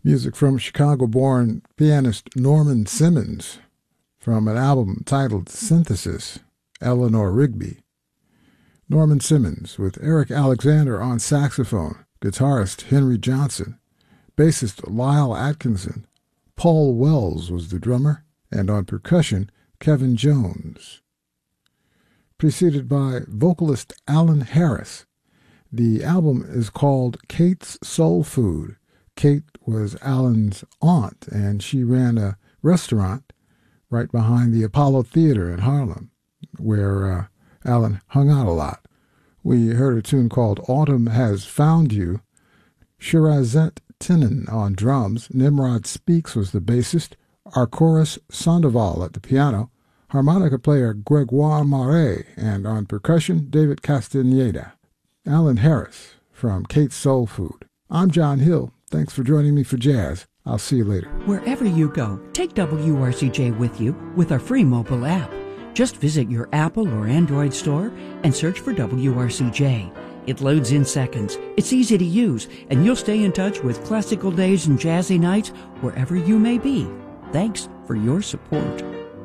Music from Chicago-born pianist Norman Simmons from an album titled Synthesis, Eleanor Rigby. Norman Simmons with Eric Alexander on saxophone, guitarist Henry Johnson, bassist Lyle Atkinson, Paul Wells was the drummer, and on percussion Kevin Jones. Preceded by vocalist Alan Harris. The album is called Kate's Soul Food. Kate was Alan's aunt, and she ran a restaurant right behind the Apollo Theater in Harlem, where Alan hung out a lot. We heard a tune called Autumn Has Found You. Shirazette Tinnen on drums, Nimrod Speaks was the bassist, Arcoris Sandoval at the piano, harmonica player Gregoire Marais, and on percussion, David Castaneda. Alan Harris from Kate's Soul Food. I'm John Hill. Thanks for joining me for Jazz. I'll see you later. Wherever you go, take WRCJ with you with our free mobile app. Just visit your Apple or Android store and search for WRCJ. It loads in seconds. It's easy to use, and you'll stay in touch with classical days and jazzy nights wherever you may be. Thanks for your support.